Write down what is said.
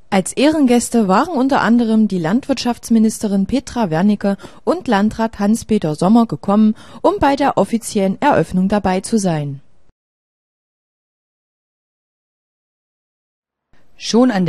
Als Ehrengäste waren unter anderem die Landwirtschaftsministerin Petra Wernicke und Landrat Hans-Peter Sommer gekommen, um bei der offiziellen Eröffnung dabei zu sein. Schon an